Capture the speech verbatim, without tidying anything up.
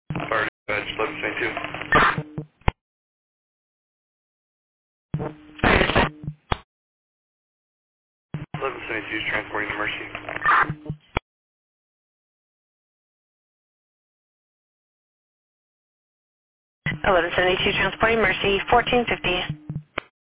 Fire dispatch, eleven seventy-two. eleven seventy-two is transporting to Mercy. eleven seventy-two transporting Mercy, fourteen fifty.